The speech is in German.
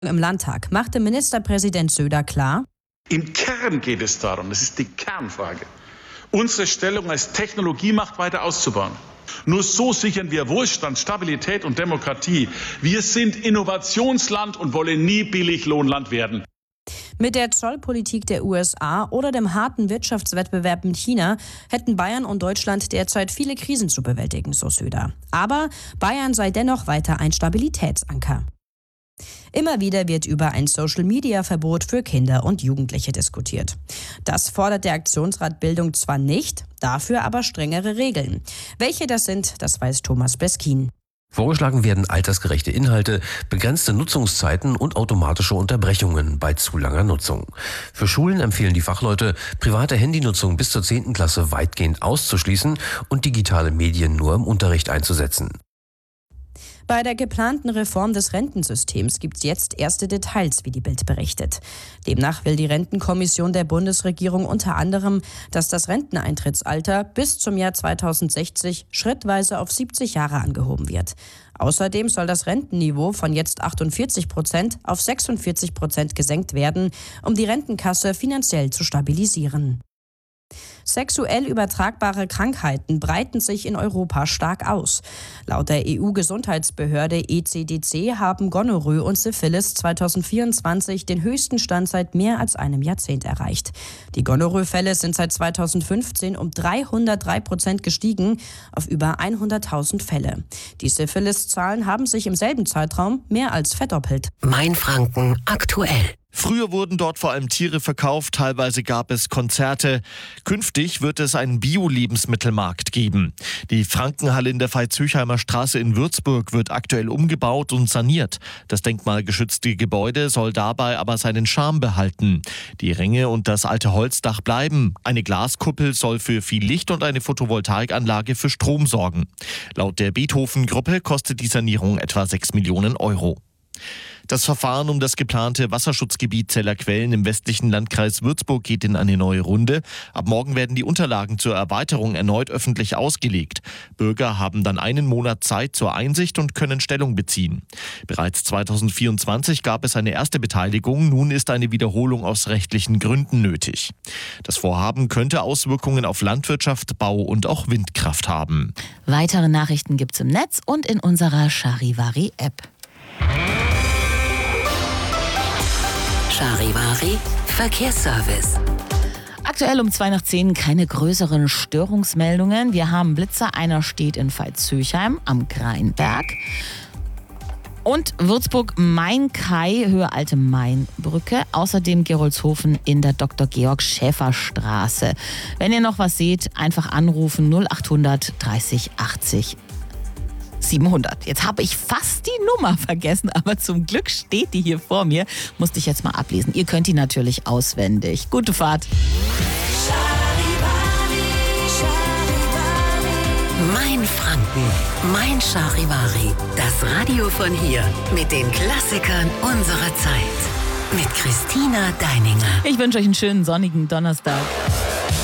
Im Landtag machte Ministerpräsident Söder klar: Im Kern geht es darum, das ist die Kernfrage, unsere Stellung als Technologiemacht weiter auszubauen. Nur so sichern wir Wohlstand, Stabilität und Demokratie. Wir sind Innovationsland und wollen nie Billiglohnland werden. Mit der Zollpolitik der USA oder dem harten Wirtschaftswettbewerb mit China hätten Bayern und Deutschland derzeit viele Krisen zu bewältigen, so Söder. Aber Bayern sei dennoch weiter ein Stabilitätsanker. Immer wieder wird über ein Social-Media-Verbot für Kinder und Jugendliche diskutiert. Das fordert der Aktionsrat Bildung zwar nicht, dafür aber strengere Regeln. Welche das sind, das weiß Thomas Beskin. Vorgeschlagen werden altersgerechte Inhalte, begrenzte Nutzungszeiten und automatische Unterbrechungen bei zu langer Nutzung. Für Schulen empfehlen die Fachleute, private Handynutzung bis zur 10. Klasse weitgehend auszuschließen und digitale Medien nur im Unterricht einzusetzen. Bei der geplanten Reform des Rentensystems gibt es jetzt erste Details, wie die Bild berichtet. Demnach will die Rentenkommission der Bundesregierung unter anderem, dass das Renteneintrittsalter bis zum Jahr 2060 schrittweise auf 70 Jahre angehoben wird. Außerdem soll das Rentenniveau von jetzt 48% auf 46% gesenkt werden, um die Rentenkasse finanziell zu stabilisieren. Sexuell übertragbare Krankheiten breiten sich in Europa stark aus. Laut der EU-Gesundheitsbehörde ECDC haben Gonorrhoe und Syphilis 2024 den höchsten Stand seit mehr als einem Jahrzehnt erreicht. Die Gonorrhoe-Fälle sind seit 2015 um 303% gestiegen auf über 100.000 Fälle. Die Syphilis-Zahlen haben sich im selben Zeitraum mehr als verdoppelt. Mainfranken aktuell. Früher wurden dort vor allem Tiere verkauft, teilweise gab es Konzerte. Künftig wird es einen Bio-Lebensmittelmarkt geben. Die Frankenhalle in der Veitshöchheimer Straße in Würzburg wird aktuell umgebaut und saniert. Das denkmalgeschützte Gebäude soll dabei aber seinen Charme behalten. Die Ränge und das alte Holzdach bleiben. Eine Glaskuppel soll für viel Licht und eine Photovoltaikanlage für Strom sorgen. Laut der Beethoven-Gruppe kostet die Sanierung etwa 6 Millionen Euro. Das Verfahren um das geplante Wasserschutzgebiet Zeller Quellen im westlichen Landkreis Würzburg geht in eine neue Runde. Ab morgen werden die Unterlagen zur Erweiterung erneut öffentlich ausgelegt. Bürger haben dann einen Monat Zeit zur Einsicht und können Stellung beziehen. Bereits 2024 gab es eine erste Beteiligung, nun ist eine Wiederholung aus rechtlichen Gründen nötig. Das Vorhaben könnte Auswirkungen auf Landwirtschaft, Bau und auch Windkraft haben. Weitere Nachrichten gibt's im Netz und in unserer Charivari-App. Charivari Verkehrsservice. Aktuell um 9:02 keine größeren Störungsmeldungen. Wir haben Blitzer, einer steht in Veitshöchheim am Greinberg. Und Würzburg-Main-Kai, Höhe Alte Mainbrücke. Außerdem Gerolzhofen in der Dr. Georg Schäfer Straße. Wenn ihr noch was seht, einfach anrufen 0800 30 80 700. Jetzt habe ich fast die Nummer vergessen, aber zum Glück steht die hier vor mir. Musste ich jetzt mal ablesen. Ihr könnt die natürlich auswendig. Gute Fahrt. Mainfranken, mein Charivari. Das Radio von hier mit den Klassikern unserer Zeit. Mit Christina Deininger. Ich wünsche euch einen schönen sonnigen Donnerstag.